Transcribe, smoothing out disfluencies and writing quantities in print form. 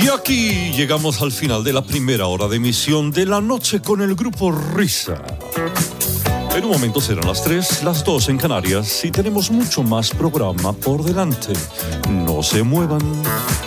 Y aquí llegamos al final de la primera hora de emisión de la noche con el Grupo Risa. En un momento serán las 3, las 2 en Canarias y tenemos mucho más programa por delante. No se muevan.